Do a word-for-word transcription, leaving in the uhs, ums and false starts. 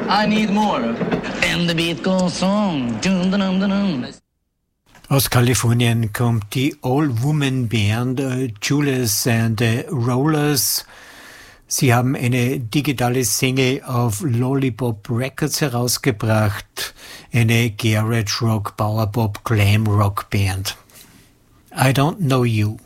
I need more. And the beat goes on. Dun, dun, dun, dun. Aus Kalifornien kommt die All-Woman-Band äh, Julius and the Rollers. Sie haben eine digitale Single auf Lollipop Records herausgebracht, eine Garage Rock, Power Pop, Glam Rock Band. I Don't Know You.